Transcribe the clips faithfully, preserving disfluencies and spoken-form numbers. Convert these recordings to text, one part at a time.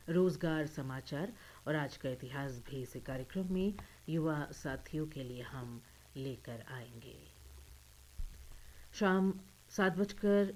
रोजगार समाचार और आज का इतिहास भी इसी कार्यक्रम में युवा साथियों के लिए हम लेकर आएंगे। शाम सात बजकर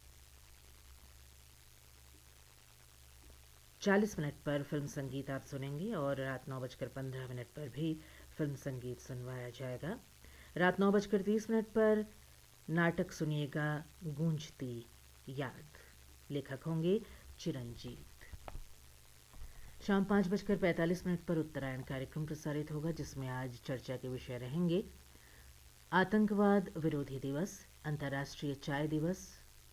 चालीस मिनट पर फिल्म संगीत आप सुनेंगे और रात नौ बजकर पंद्रह मिनट पर भी फिल्म संगीत सुनवाया जाएगा। रात नौ बजकर तीस मिनट पर नाटक सुनिएगा गूंजती याद, लेखक होंगे चिरंजीत। शाम पाँच बजकर पैंतालीस मिनट पर उत्तरायण कार्यक्रम प्रसारित होगा, जिसमें आज चर्चा के विषय रहेंगे आतंकवाद विरोधी दिवस, अंतर्राष्ट्रीय चाय दिवस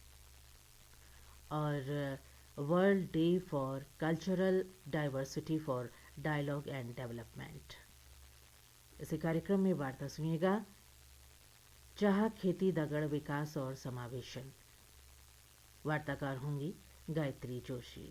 और world day for cultural diversity for dialogue and development. इसी कार्यक्रम में वार्ता सुनिएगा चाह खेती दगड़ विकास और समावेशन। वार्ताकार होंगी गायत्री जोशी।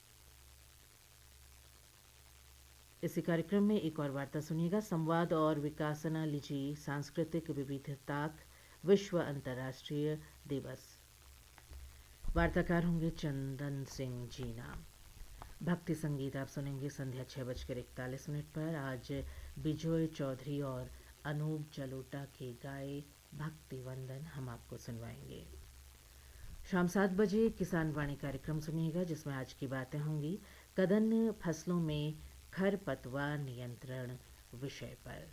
इसी कार्यक्रम में एक और वार्ता सुनिएगा संवाद और विकासना लिजी सांस्कृतिक विविधताक विश्व अंतर्राष्ट्रीय दिवस। वार्ताकार होंगे चंदन सिंह जीना। भक्ति संगीत आप सुनेंगे संध्या छः बजकर इकतालीस मिनट पर। आज बिजोय चौधरी और अनूप जलोटा के गाए भक्ति वंदन हम आपको सुनवाएंगे। शाम सात बजे किसान वाणी कार्यक्रम सुनिएगा, जिसमें आज की बातें होंगी कदन फसलों में खरपतवार नियंत्रण विषय पर।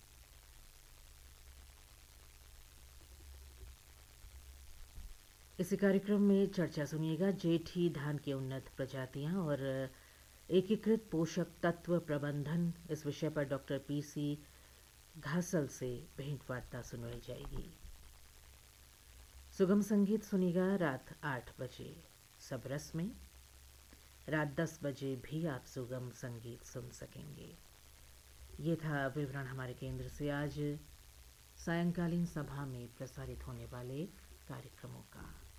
इसी कार्यक्रम में चर्चा सुनिएगा जेठी धान की उन्नत प्रजातियां और एकीकृत पोषक तत्व प्रबंधन, इस विषय पर डॉक्टर पी सी घासल से भेंट वार्ता सुनवाई जाएगी। सुगम संगीत सुनिएगा रात आठ बजे सब रस में। रात दस बजे भी आप सुगम संगीत सुन सकेंगे। ये था विवरण हमारे केंद्र से आज सायंकालीन सभा में प्रसारित होने वाले कार्यक्रमों का।